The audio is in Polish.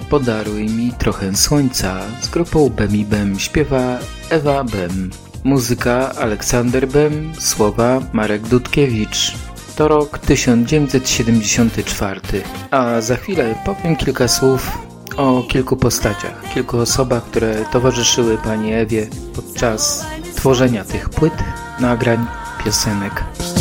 Podaruj mi trochę słońca z grupą Bem i Bem śpiewa Ewa Bem. Muzyka Aleksander Bem, słowa Marek Dudkiewicz. To rok 1974, a za chwilę powiem kilka słów o kilku postaciach, kilku osobach, które towarzyszyły pani Ewie podczas tworzenia tych płyt, nagrań, piosenek.